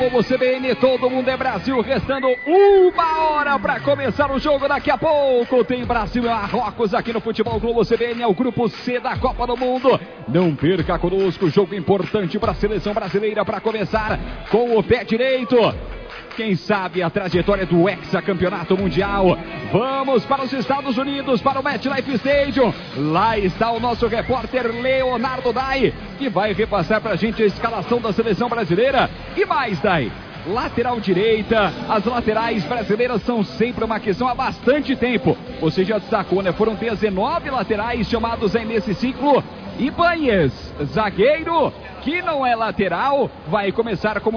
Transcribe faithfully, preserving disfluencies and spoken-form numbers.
O C B N, todo mundo é Brasil, restando uma hora para começar o jogo. Daqui a pouco tem Brasil e Marrocos aqui no Futebol Globo. C B N é o grupo C da Copa do Mundo. Não perca conosco, jogo importante para a seleção brasileira para começar com o pé direito. Quem sabe a trajetória do hexacampeonato mundial. Vamos para os Estados Unidos, para o MetLife Stadium. Lá está o nosso repórter Leonardo Dai, que vai repassar para a gente a escalação da seleção brasileira. E mais, Dai, lateral direita, as laterais brasileiras são sempre uma questão há bastante tempo. Você já destacou, né? Foram dezenove laterais chamados aí nesse ciclo. Ibanez, zagueiro, que não é lateral, vai começar como